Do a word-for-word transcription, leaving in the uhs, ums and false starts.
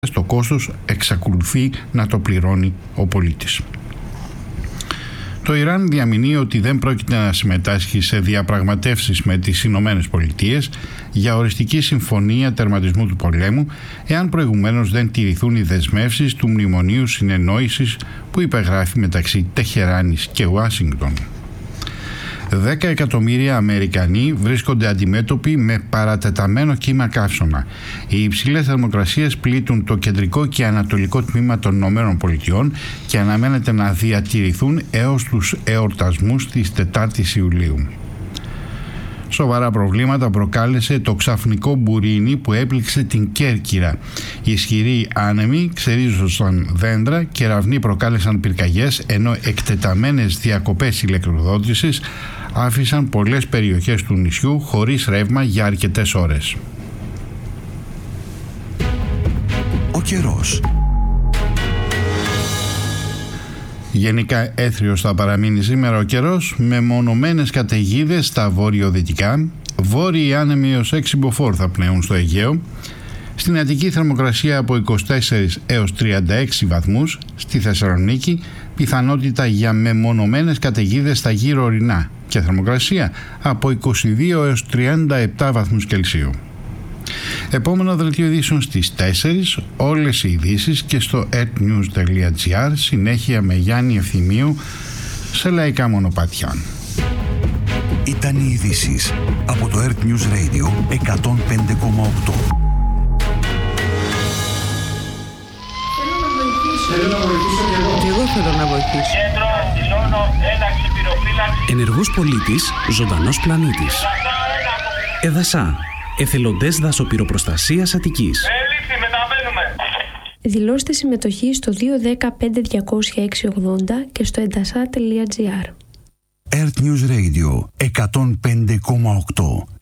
το κόστος εξακολουθεί να το πληρώνει ο πολίτης. Το Ιράν διαμηνύει ότι δεν πρόκειται να συμμετάσχει σε διαπραγματεύσεις με τις Ηνωμένες Πολιτείες για οριστική συμφωνία τερματισμού του πολέμου, εάν προηγουμένως δεν τηρηθούν οι δεσμεύσεις του Μνημονίου Συνεννόησης που υπεγράφει μεταξύ Τεχεράνης και Ουάσιγκτον. Δέκα εκατομμύρια Αμερικανοί βρίσκονται αντιμέτωποι με παρατεταμένο κύμα καύσωνα. Οι υψηλές θερμοκρασίες πλήττουν το κεντρικό και ανατολικό τμήμα των ΗΠΑ και αναμένεται να διατηρηθούν έως τους εορτασμούς της τετάρτης Ιουλίου. Σοβαρά προβλήματα προκάλεσε το ξαφνικό μπουρίνι που έπληξε την Κέρκυρα. Οι ισχυροί άνεμοι ξερίζωσαν δέντρα, κεραυνοί προκάλεσαν πυρκαγιές, ενώ εκτεταμένες διακοπές ηλεκτροδότησης άφησαν πολλές περιοχές του νησιού χωρίς ρεύμα για αρκετές ώρες. Ο καιρός. Γενικά έθριος θα παραμείνει σήμερα ο καιρός, με μονομένες καταιγίδες στα βόρειο-δυτικά. Βόρειοι άνεμοι έως έξι μποφόρ θα πνέουν στο Αιγαίο. Στην Αττική θερμοκρασία από είκοσι τέσσερα έως τριάντα έξι βαθμούς. Στη Θεσσαλονίκη πιθανότητα για μεμονωμένες καταιγίδες στα γύρω ορεινά και θερμοκρασία από είκοσι δύο έως τριάντα επτά βαθμούς Κελσίου. Επόμενο δελτίο ειδήσεων στις τέσσερις, όλες οι ειδήσεις και στο ertnews τελεία gr, συνέχεια με Γιάννη Ευθυμίου σε λαϊκά μονοπάτια. Ήταν οι ειδήσεις από το Earth News Radio εκατόν πέντε κόμμα οκτώ. Θέλω να βοηθήσω και εγώ. Και εγώ θέλω να βοηθήσω. Κέντρο δηλώνω ένταξη πυροφύλαξη. Ενεργός πολίτης, ζωντανός πλανήτης. Εδασά. Εθελοντές δασοπυροπροστασίας Αττικής. Έληξη, μεταβαίνουμε. Δηλώστε συμμετοχή στο δύο ένα πέντε διακόσια έξι ογδόντα και στο εντασά τελεία gr. Earth News Radio εκατόν πέντε κόμμα οκτώ.